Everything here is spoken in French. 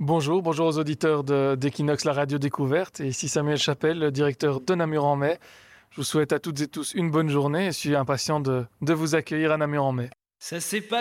Bonjour aux auditeurs d'Equinox, la radio découverte. Et ici Samuel Chapelle, le directeur de Namur-en-Mai. Je vous souhaite à toutes et tous une bonne journée et je suis impatient de vous accueillir à Namur-en-Mai. Ça s'est